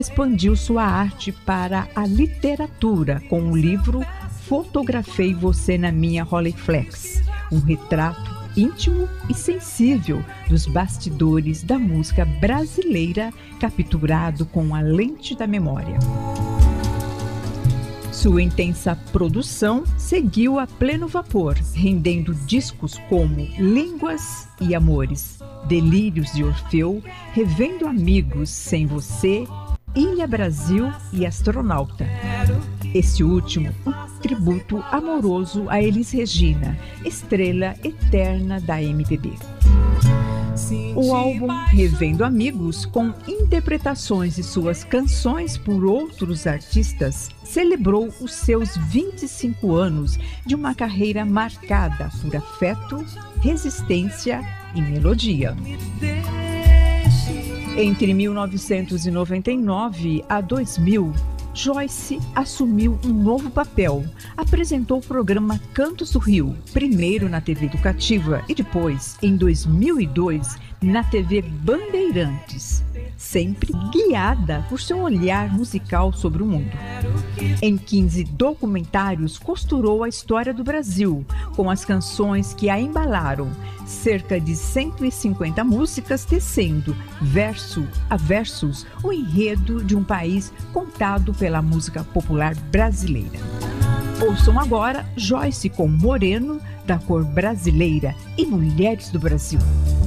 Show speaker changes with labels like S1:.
S1: expandiu sua arte para a literatura com o livro Fotografei Você na Minha Rolleiflex, um retrato íntimo e sensível dos bastidores da música brasileira capturado com a lente da memória. Sua intensa produção seguiu a pleno vapor, rendendo discos como Línguas e Amores, Delírios de Orfeu, Revendo Amigos, Sem Você, Ilha Brasil e Astronauta. Este último, um tributo amoroso a Elis Regina, estrela eterna da MPB. O álbum Revendo Amigos, com interpretações de suas canções por outros artistas, celebrou os seus 25 anos de uma carreira marcada por afeto, resistência e melodia. Entre 1999 a 2000, Joyce assumiu um novo papel. Apresentou o programa Cantos do Rio, primeiro na TV Educativa e depois, em 2002, na TV Bandeirantes, sempre guiada por seu olhar musical sobre o mundo. Em 15 documentários, costurou a história do Brasil, com as canções que a embalaram, cerca de 150 músicas tecendo, verso a versos, o enredo de um país contado pela música popular brasileira. Ouçam agora Joyce com Moreno, da Cor Brasileira e Mulheres do Brasil.